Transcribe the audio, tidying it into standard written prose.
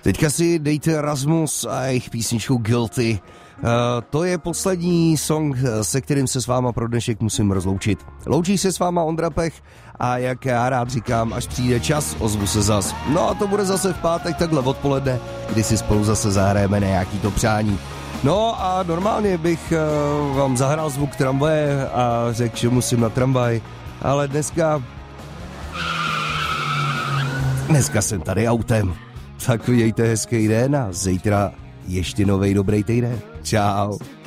Teďka si dejte Rasmus a jejich písničku Guilty. To je poslední song, se kterým se s váma pro dnešek musím rozloučit. Loučí se s váma Ondra Pech a jak já rád říkám, až přijde čas, ozvu se zas. No a to bude zase v pátek takhle odpoledne, kdy si spolu zase zahrajeme na nějaký to přání. No a normálně bych vám zahrál zvuk tramvaje a řekl, že musím na tramvaj, ale dneska jsem tady autem. Tak mějte hezký den a zítra ještě novej dobrý týden. Čau.